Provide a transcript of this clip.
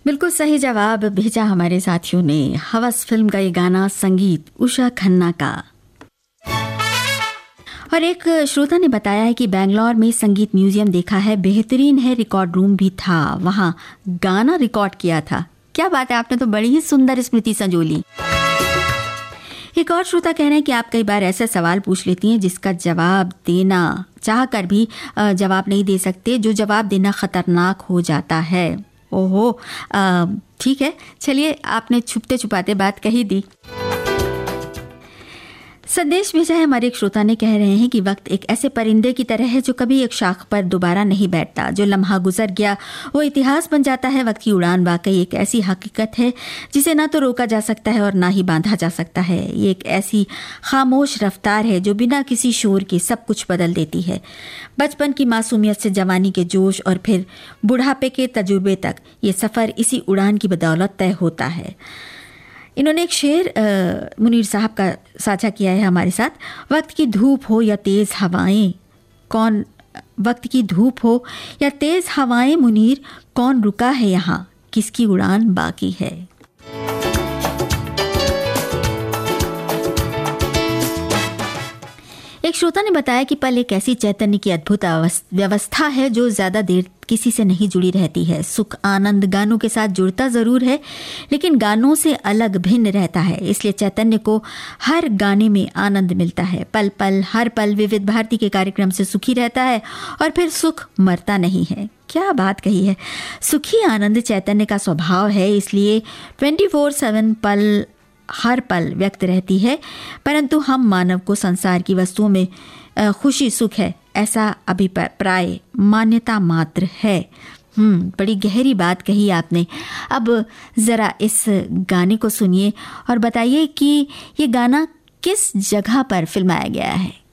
बिल्कुल सही जवाब भेजा हमारे साथियों ने। हवस फिल्म का ये गाना, संगीत उषा खन्ना का। और एक श्रोता ने बताया है कि बेंगलोर में संगीत म्यूजियम देखा है, बेहतरीन है, रिकॉर्ड रूम भी था, वहां गाना रिकॉर्ड किया था। क्या बात है, आपने तो बड़ी ही सुंदर स्मृति संजोली। एक और श्रोता कह रहे हैं कि आप कई बार ऐसा सवाल पूछ लेती हैं जिसका जवाब देना चाह कर भी जवाब नहीं दे सकते, जो जवाब देना खतरनाक हो जाता है। ओहो, ठीक है, चलिए, आपने छुपते छुपाते बात कही दी। संदेश भेजा है हमारे एक श्रोता ने, कह रहे हैं कि वक्त एक ऐसे परिंदे की तरह है जो कभी एक शाख पर दोबारा नहीं बैठता। जो लम्हा गुजर गया वो इतिहास बन जाता है। वक्त की उड़ान वाकई एक ऐसी हकीकत है जिसे ना तो रोका जा सकता है और ना ही बांधा जा सकता है। ये एक ऐसी खामोश रफ्तार है जो बिना किसी शोर के सब कुछ बदल देती है। बचपन की मासूमियत से जवानी के जोश और फिर बुढ़ापे के तजुर्बे तक ये सफ़र इसी उड़ान की बदौलत तय होता है। इन्होंने एक शेर मुनीर साहब का साझा किया है हमारे साथ। वक्त की धूप हो या तेज़ हवाएं, वक्त की धूप हो या तेज़ हवाएं मुनीर, कौन रुका है यहाँ, किसकी उड़ान बाकी है। एक श्रोता ने बताया कि पल एक ऐसी चैतन्य की अद्भुत व्यवस्था है जो ज़्यादा देर किसी से नहीं जुड़ी रहती है। सुख आनंद गानों के साथ जुड़ता ज़रूर है, लेकिन गानों से अलग भिन्न रहता है। इसलिए चैतन्य को हर गाने में आनंद मिलता है। पल पल हर पल विविध भारती के कार्यक्रम से सुखी रहता है और फिर सुख मरता नहीं है। क्या बात कही है। सुखी आनंद चैतन्य का स्वभाव है, इसलिए 24/7 पल हर पल व्यक्त रहती है। परंतु हम मानव को संसार की वस्तुओं में खुशी सुख है ऐसा अभिप्राय मान्यता मात्र है। बड़ी गहरी बात कही आपने। अब ज़रा इस गाने को सुनिए और बताइए कि ये गाना किस जगह पर फिल्माया गया है।